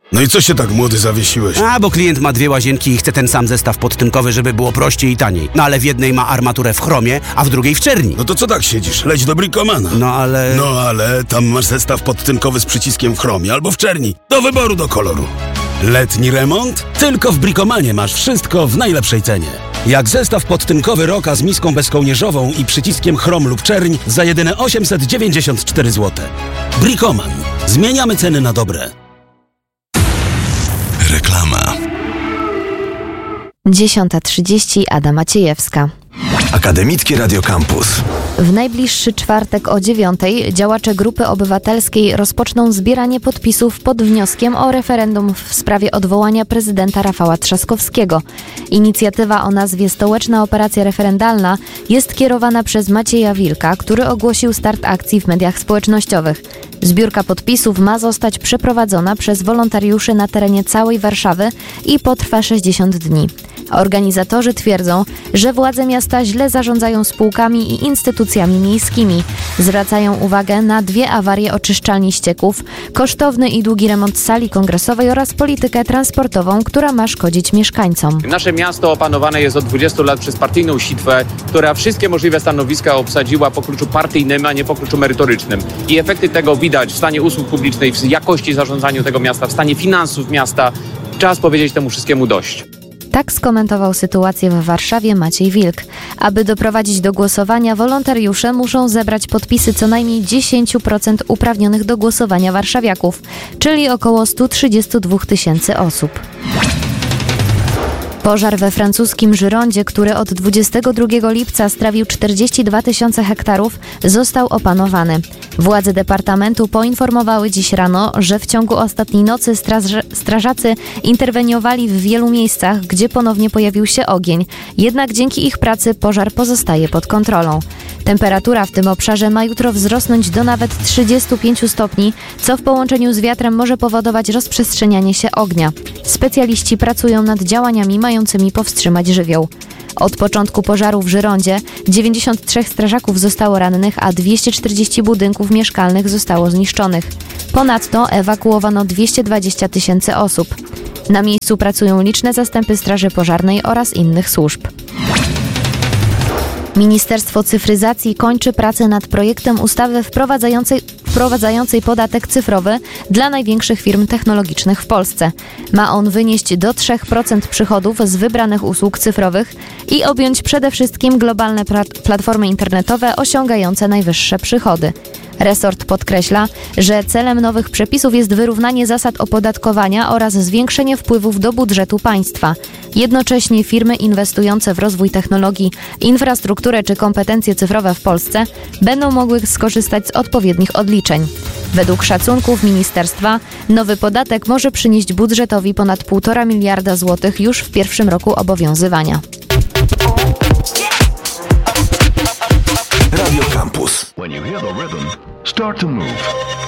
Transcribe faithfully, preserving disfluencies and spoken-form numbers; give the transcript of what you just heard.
No i co się tak młody zawiesiłeś? A, bo klient ma dwie łazienki i chce ten sam zestaw podtynkowy, żeby było prościej i taniej. No ale w jednej ma armaturę w chromie, a w drugiej w czerni. No to co tak siedzisz? Leć do Bricomana. No ale... No ale tam masz zestaw podtynkowy z przyciskiem w chromie albo w czerni. Do wyboru, do koloru. Letni remont? Tylko w Bricomanie masz wszystko w najlepszej cenie. Jak zestaw podtynkowy Roka z miską bezkołnierzową i przyciskiem chrom lub czerń za jedyne osiemset dziewięćdziesiąt cztery złote. Bricoman. Zmieniamy ceny na dobre. Reklama. dziesiąta trzydzieści, Ada Maciejewska. Akademickie Radio Campus. W najbliższy czwartek o dziewiątej działacze Grupy Obywatelskiej rozpoczną zbieranie podpisów pod wnioskiem o referendum w sprawie odwołania prezydenta Rafała Trzaskowskiego. Inicjatywa o nazwie Stołeczna Operacja Referendalna jest kierowana przez Macieja Wilka, który ogłosił start akcji w mediach społecznościowych. Zbiórka podpisów ma zostać przeprowadzona przez wolontariuszy na terenie całej Warszawy i potrwa sześćdziesiąt dni. Organizatorzy twierdzą, że władze miasta źle zarządzają spółkami i instytucjami miejskimi. Zwracają uwagę na dwie awarie oczyszczalni ścieków, kosztowny i długi remont sali kongresowej oraz politykę transportową, która ma szkodzić mieszkańcom. Nasze miasto opanowane jest od dwudziestu lat przez partyjną sitwę, która wszystkie możliwe stanowiska obsadziła po kluczu partyjnym, a nie po kluczu merytorycznym. I efekty tego widać w stanie usług publicznych, w jakości zarządzania tego miasta, w stanie finansów miasta. Czas powiedzieć temu wszystkiemu dość. Tak skomentował sytuację w Warszawie Maciej Wilk. Aby doprowadzić do głosowania, wolontariusze muszą zebrać podpisy co najmniej dziesięć procent uprawnionych do głosowania warszawiaków, czyli około sto trzydzieści dwa tysięcy osób. Pożar we francuskim Girondzie, który od dwudziestego drugiego lipca strawił czterdzieści dwa tysiące hektarów, został opanowany. Władze departamentu poinformowały dziś rano, że w ciągu ostatniej nocy straż- strażacy interweniowali w wielu miejscach, gdzie ponownie pojawił się ogień. Jednak dzięki ich pracy pożar pozostaje pod kontrolą. Temperatura w tym obszarze ma jutro wzrosnąć do nawet trzydziestu pięciu stopni, co w połączeniu z wiatrem może powodować rozprzestrzenianie się ognia. Specjaliści pracują nad działaniami mającymi powstrzymać żywioł. Od początku pożaru w Girondzie dziewięćdziesiąt trzech strażaków zostało rannych, a dwieście czterdzieści budynków mieszkalnych zostało zniszczonych. Ponadto ewakuowano dwieście dwadzieścia tysięcy osób. Na miejscu pracują liczne zastępy straży pożarnej oraz innych służb. Ministerstwo Cyfryzacji kończy pracę nad projektem ustawy wprowadzającej, wprowadzającej podatek cyfrowy dla największych firm technologicznych w Polsce. Ma on wynieść do trzy procent przychodów z wybranych usług cyfrowych i objąć przede wszystkim globalne platformy internetowe osiągające najwyższe przychody. Resort podkreśla, że celem nowych przepisów jest wyrównanie zasad opodatkowania oraz zwiększenie wpływów do budżetu państwa. Jednocześnie firmy inwestujące w rozwój technologii, infrastrukturę czy kompetencje cyfrowe w Polsce będą mogły skorzystać z odpowiednich odliczeń. Według szacunków ministerstwa nowy podatek może przynieść budżetowi ponad półtora miliarda złotych już w pierwszym roku obowiązywania. Radio Campus. When you hear the rhythm, start to move.